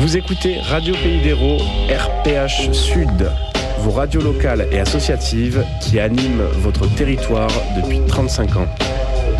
Vous écoutez Radio Pays d'Hérault, RPH Sud, vos radios locales et associatives qui animent votre territoire depuis 35 ans.